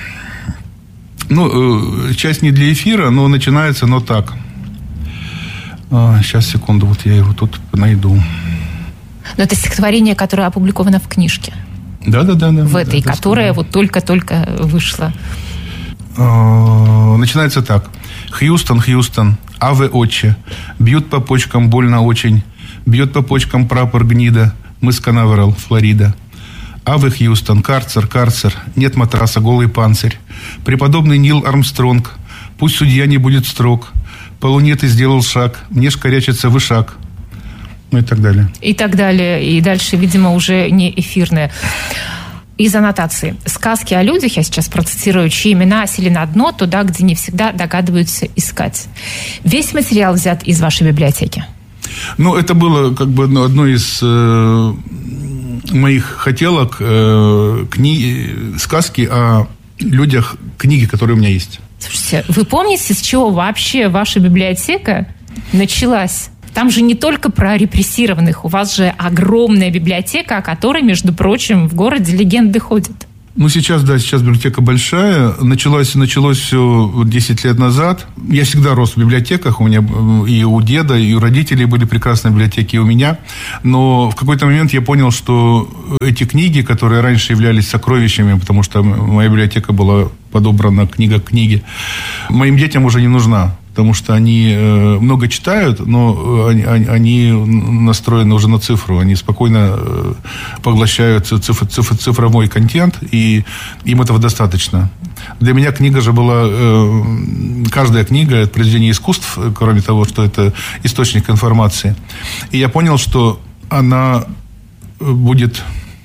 Ну, часть не для эфира, но начинается, но так. Сейчас, секунду, вот я его тут найду. Но это стихотворение, которое опубликовано в книжке. Да, да, да, да. В этой, да, которая вот только-только вышла. Начинается так. Хьюстон, Хьюстон, аве отче, бьют по почкам больно очень, бьет по почкам прапор гнида, мыс Канаверал, Флорида. Аве Хьюстон, карцер, карцер, нет матраса, голый панцирь. Преподобный Нил Армстронг, пусть судья не будет строг, по луне ты сделал шаг, мне ж корячится вышаг. Ну и так далее. И так далее. И дальше, видимо, уже не эфирное. Из аннотации. Сказки о людях, я сейчас процитирую, чьи имена осели на дно, туда, где не всегда догадываются искать. Весь материал взят из вашей библиотеки? Ну, это было как бы одной из э, моих хотелок э, книги, сказки о людях, книги, которые у меня есть. Слушайте, вы помните, с чего вообще ваша библиотека началась? Там же не только про репрессированных, у вас же огромная библиотека, о которой, между прочим, в городе легенды ходят. Ну, сейчас, да, сейчас библиотека большая. Началось, началось все десять лет назад. Я всегда рос в библиотеках. У меня и у деда, и у родителей были прекрасные библиотеки, и у меня. Но в какой-то момент я понял, что эти книги, которые раньше являлись сокровищами, потому что моя библиотека была подобрана книга к книге, моим детям уже не нужна. Потому что они э, много читают, но они, они настроены уже на цифру. Они спокойно э, поглощают цифр, цифр, цифровой контент, и им этого достаточно. Для меня книга же была... Э, каждая книга – это произведение искусств, кроме того, что это источник информации. И я понял, что она будет...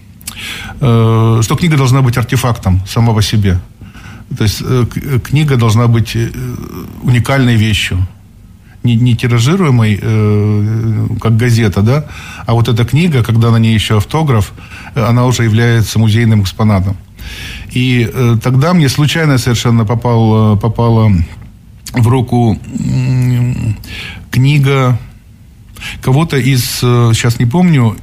Э, что книга должна быть артефактом сама по себе. То есть э, книга должна быть уникальной вещью, не, не тиражируемой, э, как газета, да, а вот эта книга, когда на ней еще автограф, она уже является музейным экспонатом. И э, тогда мне случайно совершенно попал, попала в руку э, книга кого-то из, э, сейчас не помню,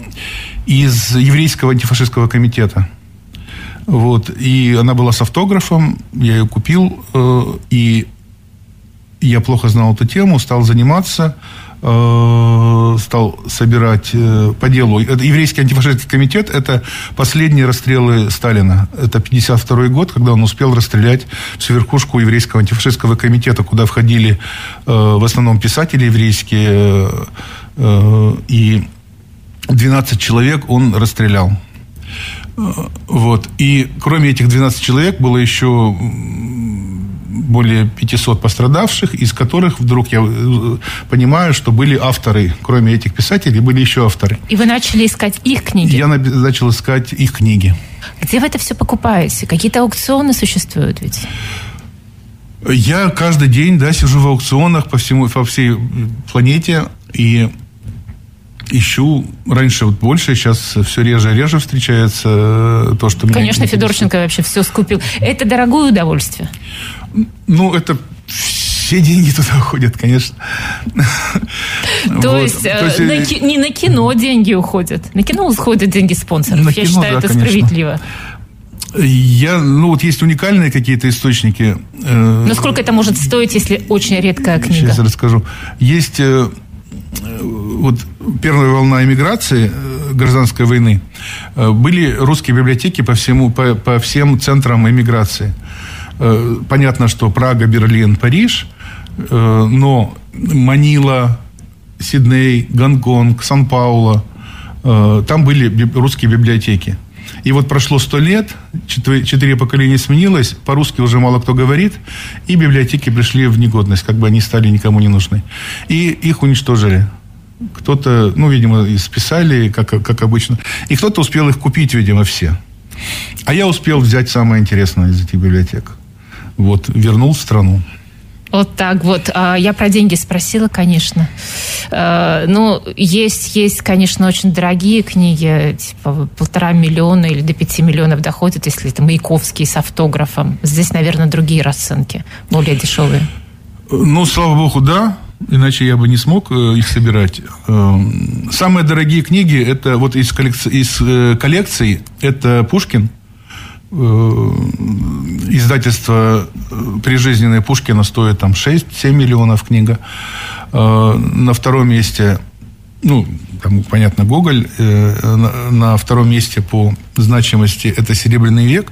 из еврейского антифашистского комитета. Вот, и она была с автографом, я ее купил, э, и я плохо знал эту тему, стал заниматься, э, стал собирать э, по делу. Это еврейский антифашистский комитет, это последние расстрелы Сталина. Это пятьдесят второй год, когда он успел расстрелять всю верхушку еврейского антифашистского комитета, куда входили э, в основном писатели еврейские, э, э, и двенадцать человек он расстрелял. Вот. И кроме этих двенадцати человек было еще более пятисот пострадавших, из которых вдруг я понимаю, что были авторы. Кроме этих писателей были еще авторы. И вы начали искать их книги? Я начал искать их книги. Где вы это все покупаете? Какие-то аукционы существуют ведь? Я каждый день, да, сижу в аукционах по всему, по всей планете и ищу. Раньше вот больше, сейчас все реже и реже встречается то, что меня... Конечно, Федорченко вообще все скупил. Это дорогое удовольствие? Ну, это все деньги туда уходят, конечно. То вот. есть, то есть на ки- не на кино деньги уходят. На кино уходят деньги спонсоров. На Я кино, считаю, да, это конечно. справедливо. Я, ну, вот есть уникальные какие-то источники. Но сколько это может стоить, если очень редкая книга? Сейчас расскажу. Есть... Вот первая волна эмиграции, гражданской войны, были русские библиотеки по, всему, по, по всем центрам эмиграции. Понятно, что Прага, Берлин, Париж, но Манила, Сидней, Гонконг, Сан-Пауло, там были русские библиотеки. И вот прошло сто лет, четыре, четыре поколения сменилось, по-русски уже мало кто говорит, и библиотеки пришли в негодность, как бы они стали никому не нужны. И их уничтожили. Кто-то, ну, видимо, списали, как, как обычно. И кто-то успел их купить, видимо, все. А я успел взять самое интересное из этих библиотек. Вот, вернул в страну. Вот так вот. Я про деньги спросила, конечно. Ну, есть, есть, конечно, очень дорогие книги, типа полтора миллиона или до пяти миллионов доходят, если это Маяковский с автографом. Здесь, наверное, другие расценки, более дешевые. Ну, слава богу, да. Иначе я бы не смог их собирать. Самые дорогие книги, это вот из коллекций, из коллекций это Пушкин. Издательство прижизненное Пушкина стоит там шесть-семь миллионов книга. На втором месте, ну, там, понятно, Гоголь. На, на втором месте по значимости это «Серебряный век».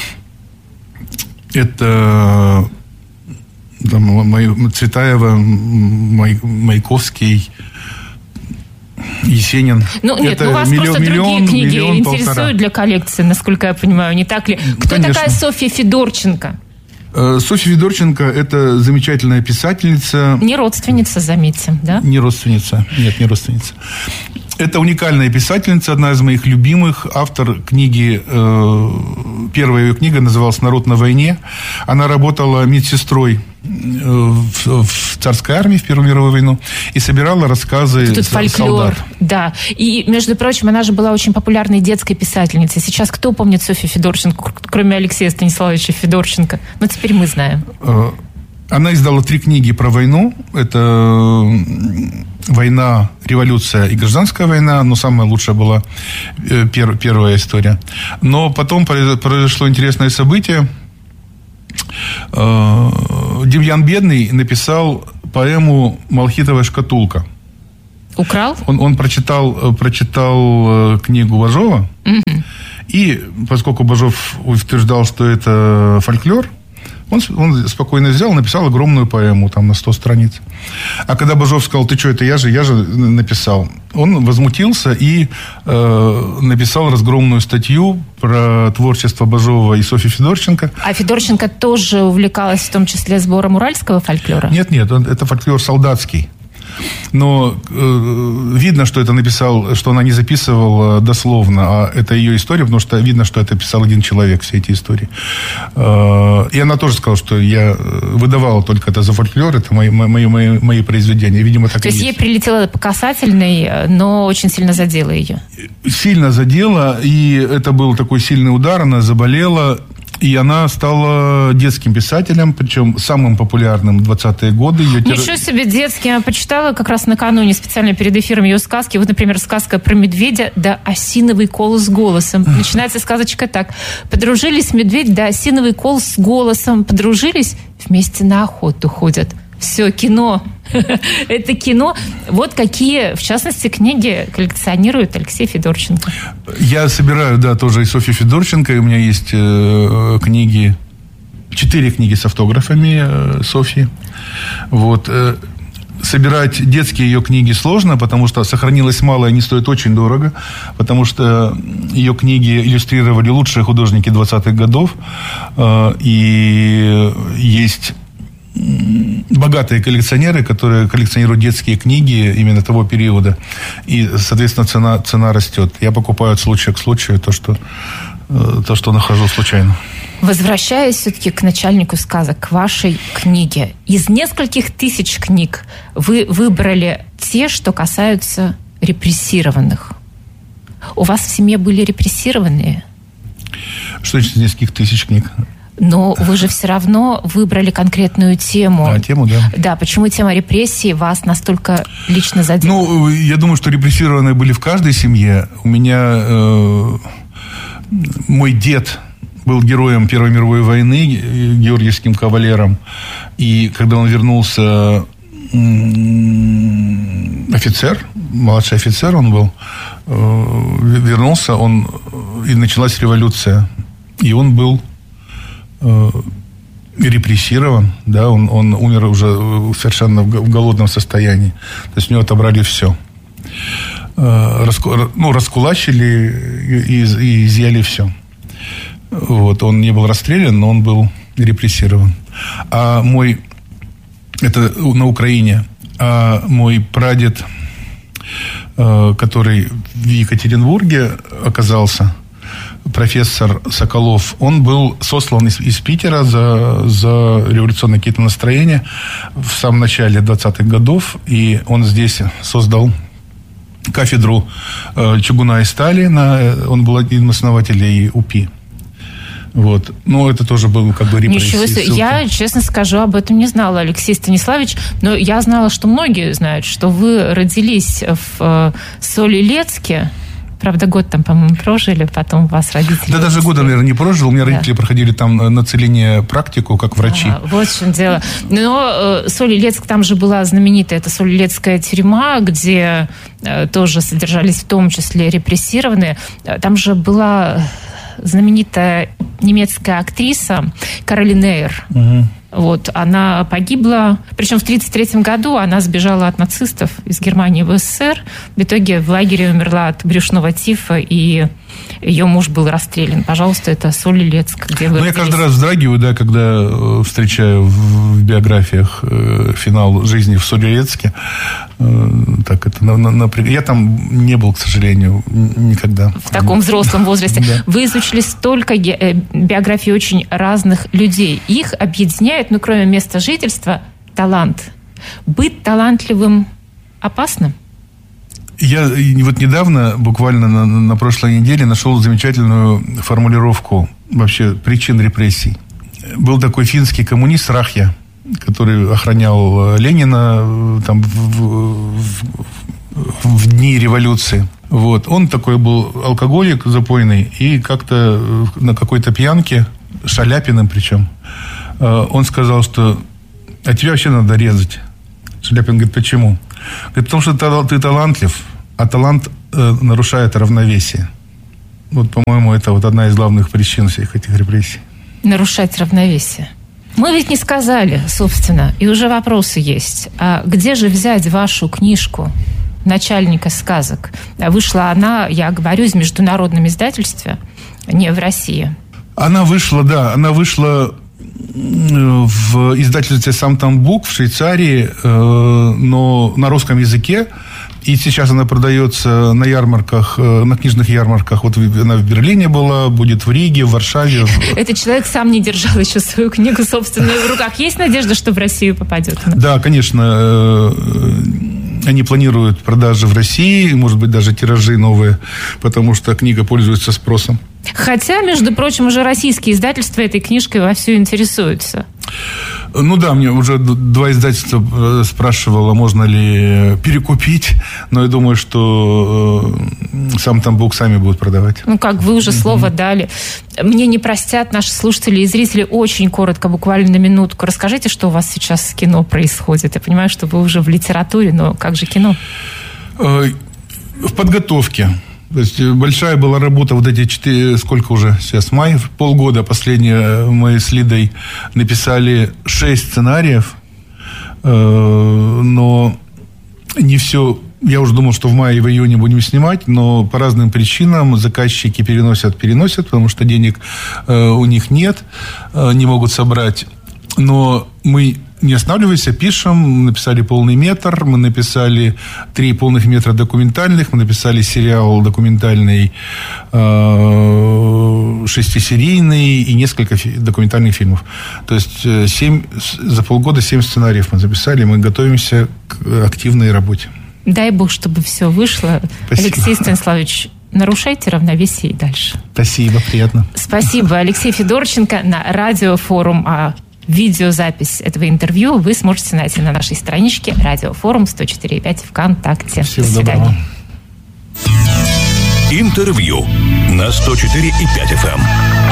Это там, Май, Цветаева, Май, Маяковский, Есенин. Ну, нет, ну, вас миллион, просто миллион, другие книги миллион, интересуют полтора. Для коллекции, насколько я понимаю, не так ли? Кто Конечно. такая Софья Федорченко? Софья Федорченко – это замечательная писательница. Не родственница, заметим, да? Не родственница. Нет, не родственница. Это уникальная писательница, одна из моих любимых, автор книги, э, первая ее книга называлась «Народ на войне». Она работала медсестрой в, в царской армии в Первую мировую войну и собирала рассказы Тут солдат. фольклор, да. И, между прочим, она же была очень популярной детской писательницей. Сейчас кто помнит Софью Федорченко, кроме Алексея Станиславовича Федорченко? Ну, теперь мы знаем. Она издала три книги про войну. Это «Война, революция и гражданская война», но самая лучшая была пер, первая история. Но потом произошло интересное событие. Демьян Бедный написал поэму «Малахитовая шкатулка». Украл? Он, он прочитал, прочитал книгу Бажова, угу. И поскольку Бажов утверждал, что это фольклор, Он, он спокойно взял, написал огромную поэму, там, на сто страниц. А когда Бажов сказал, ты что, это я же, я же написал, он возмутился и э, написал разгромную статью про творчество Бажова и Софьи Федорченко. А Федорченко тоже увлекалась в том числе сбором уральского фольклора? Нет, нет, это фольклор солдатский. Но э, видно, что это написал, что она не записывала дословно, а это ее история, потому что видно, что это писал один человек, все эти истории. Э, и она тоже сказала, что я выдавала только это за фольклор, это мои, мои, мои, мои произведения. Видимо, так То и есть есть. ей прилетело по касательной, но очень сильно задело ее? Сильно задело, и это был такой сильный удар, она заболела. И она стала детским писателем, причем самым популярным в двадцатые годы. Ее Ничего себе, детский. Я почитала как раз накануне, специально перед эфиром, ее сказки. Вот, например, сказка про медведя да осиновый кол с голосом. Начинается сказочка так. Подружились медведь да осиновый кол с голосом. Подружились, вместе на охоту ходят. Все, кино. Это кино. Вот какие, в частности, книги коллекционирует Алексей Федорченко. Я собираю, да, тоже и Софью Федорченко. И у меня есть э, книги, четыре книги с автографами э, Софьи. Вот. Э, собирать детские ее книги сложно, потому что сохранилось мало, и они стоят очень дорого. Потому что ее книги иллюстрировали лучшие художники двадцатых годов. Э, и есть богатые коллекционеры, которые коллекционируют детские книги именно того периода. И, соответственно, цена, цена растет. Я покупаю от случая к случаю то, что, то, что нахожу случайно. Возвращаясь все-таки к начальнику сказок, к вашей книге. Из нескольких тысяч книг вы выбрали те, что касаются репрессированных. У вас в семье были репрессированные? Что значит из нескольких тысяч книг? Но вы же все равно выбрали конкретную тему. А, тему, да. Да, почему тема репрессий вас настолько лично задела? Ну, я думаю, что репрессированные были в каждой семье. У меня э, мой дед был героем Первой мировой войны, георгиевским кавалером. И когда он вернулся, офицер, младший офицер он был, э, вернулся, он, и началась революция. И он был репрессирован, да, он, он умер уже совершенно в голодном состоянии. То есть у него отобрали все. Раску, ну, раскулачили и, и изъяли все. Вот, он не был расстрелян, но он был репрессирован. А мой, это на Украине, а мой прадед, который в Екатеринбурге оказался, профессор Соколов, он был сослан из, из Питера за, за революционные какие-то настроения в самом начале двадцатых годов, и он здесь создал кафедру э, чугуна и стали, на, он был один из основателей УПИ. Вот. Но это тоже был как бы репрессии. Ничего себе. Я, честно скажу, об этом не знала, Алексей Станиславович, но я знала, что многие знают, что вы родились в э, Солилецке. Правда, год там, по-моему, прожили, потом вас родители... Да, даже года, наверное, не прожил. У меня да. родители проходили там на целине практику, как врачи. А, вот в чем дело. Но э, Солилецк, там же была знаменитая, это Солилецкая тюрьма, где э, тоже содержались в том числе репрессированные. Там же была знаменитая немецкая актриса Каролин Эйр. Угу. Вот, она погибла, причем в тридцать третьем году она сбежала от нацистов из Германии в СССР. В итоге в лагере умерла от брюшного тифа и ее муж был расстрелян. Пожалуйста, это Соль-Илецк, где вы... Ну, я каждый раз вздрагиваю, да, когда встречаю в биографиях финал жизни в Соль-Илецке. Так, это напряг... Я там не был, к сожалению, никогда. В таком взрослом возрасте. Да. Вы изучили столько биографий очень разных людей. Их объединяет, ну, кроме места жительства, талант. Быть талантливым опасно? Я вот недавно, буквально на, на прошлой неделе, нашел замечательную формулировку вообще причин репрессий. Был такой финский коммунист Рахья, который охранял Ленина там, в, в, в дни революции. Вот. Он такой был алкоголик запойный, и как-то на какой-то пьянке, Шаляпиным причем, он сказал, что а тебя вообще надо резать. Шаляпин говорит, почему? Говорит, потому что ты талантлив, а талант э, нарушает равновесие. Вот, по-моему, это вот одна из главных причин всех этих репрессий. Нарушать равновесие. Мы ведь не сказали, собственно, и уже вопросы есть. А где же взять вашу книжку «Начальника сказок»? Вышла она, я говорю, из международного издательства, не в России. Она вышла, да, она вышла в издательстве «Сам Тамбук» в Швейцарии, но на русском языке. И сейчас она продается на ярмарках, на книжных ярмарках. Вот она в Берлине была, будет в Риге, в Варшаве. Этот человек сам не держал еще свою книгу, собственно, в руках. Есть надежда, что в Россию попадет? Да, конечно. Они планируют продажи в России, может быть, даже тиражи новые, потому что книга пользуется спросом. Хотя, между прочим, уже российские издательства этой книжкой вовсю интересуются. Ну да, мне уже два издательства спрашивало, можно ли перекупить, но я думаю, что сам Тамбук сами будут продавать. Ну как, вы уже слово mm-hmm. дали. Мне не простят наши слушатели и зрители. Очень коротко, буквально на минутку. Расскажите, что у вас сейчас с кино происходит. Я понимаю, что вы уже в литературе, но как же кино? В подготовке. То есть большая была работа, вот эти четыре, сколько уже сейчас, май, полгода последние мы с Лидой написали шесть сценариев, но не все, я уже думал, что в мае и в июне будем снимать, но по разным причинам заказчики переносят, переносят, потому что денег у них нет, не могут собрать, но мы не останавливайся, пишем, написали полный метр, мы написали три полных метра документальных, мы написали сериал документальный э, шестисерийный и несколько фи- документальных фильмов. То есть семь, за полгода семь сценариев мы записали, мы готовимся к активной работе. Дай бог, чтобы все вышло. Спасибо. Алексей Станиславович, нарушайте равновесие и дальше. Спасибо, приятно. Спасибо. Алексей Федорченко на Радиофорум. А видеозапись этого интервью вы сможете найти на нашей страничке Радиофорум сто четыре и пять ВКонтакте. Всего До свидания. Доброго. Интервью на сто четыре и пять эф эм.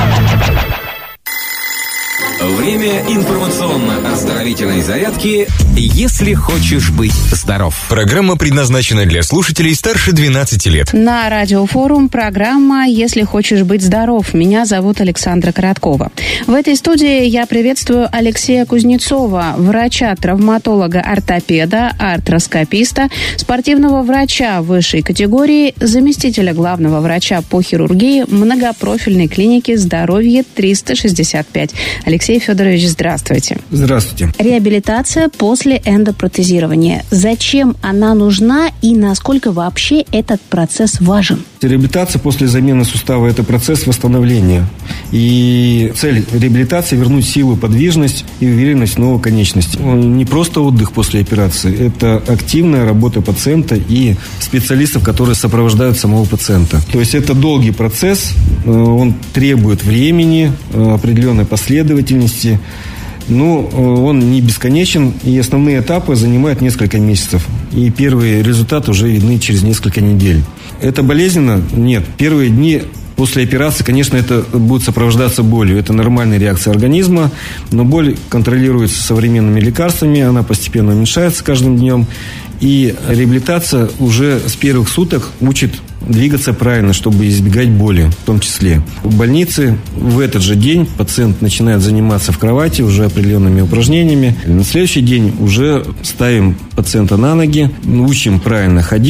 Время информационно-оздоровительной зарядки «Если хочешь быть здоров». Программа предназначена для слушателей старше двенадцати лет. На Радиофорум программа «Если хочешь быть здоров». Меня зовут Александра Короткова. В этой студии я приветствую Алексея Кузнецова, врача-травматолога, ортопеда, артроскописта, спортивного врача высшей категории, заместителя главного врача по хирургии многопрофильной клиники «Здоровье триста шестьдесят пять». Алексей Федорович, здравствуйте. Здравствуйте. Реабилитация после эндопротезирования. Зачем она нужна и насколько вообще этот процесс важен? Реабилитация после замены сустава – это процесс восстановления. И цель реабилитации – вернуть силу, подвижность и уверенность в новой конечности. Не просто отдых после операции, это активная работа пациента и специалистов, которые сопровождают самого пациента. То есть это долгий процесс, он требует времени, определенной последовательности. Но он не бесконечен, и основные этапы занимают несколько месяцев. И первые результаты уже видны через несколько недель. Это болезненно? Нет. Первые дни после операции, конечно, это будет сопровождаться болью. Это нормальная реакция организма, но боль контролируется современными лекарствами, она постепенно уменьшается с каждым днем. И реабилитация уже с первых суток учит двигаться правильно, чтобы избегать боли в том числе. В больнице в этот же день пациент начинает заниматься в кровати уже определенными упражнениями. На следующий день уже ставим пациента на ноги, учим правильно ходить,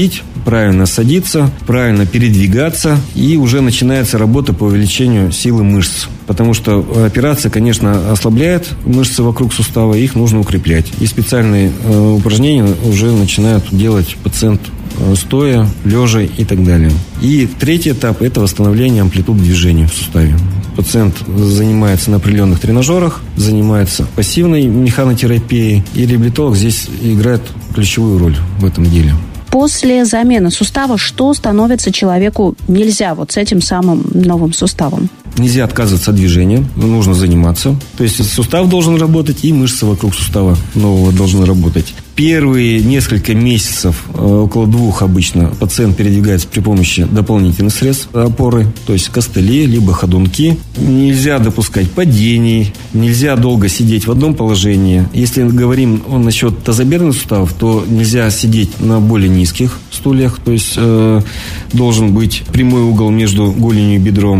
правильно садиться, правильно передвигаться, и уже начинается работа по увеличению силы мышц. Потому что операция, конечно, ослабляет мышцы вокруг сустава, их нужно укреплять. И специальные э, упражнения уже начинают делать пациент э, стоя, лежа и так далее. И третий этап – это восстановление амплитуд движения в суставе. Пациент занимается на определенных тренажерах, занимается пассивной механотерапией, и реабилитолог здесь играет ключевую роль в этом деле. После замены сустава что становится человеку нельзя вот с этим самым новым суставом? Нельзя отказываться от движения, нужно заниматься. То есть сустав должен работать, и мышцы вокруг сустава нового должны работать. Первые несколько месяцев, около двух обычно, пациент передвигается при помощи дополнительных средств опоры, то есть костыли, либо ходунки. Нельзя допускать падений, нельзя долго сидеть в одном положении. Если говорим насчет тазобедренных суставов, то нельзя сидеть на более низких стульях, то есть э, должен быть прямой угол между голенью и бедром.